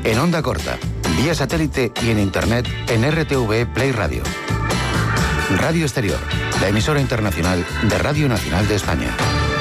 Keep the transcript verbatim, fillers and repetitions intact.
en onda corta, vía satélite y en internet en R T V Play Radio. Radio Exterior, la emisora internacional de Radio Nacional de España.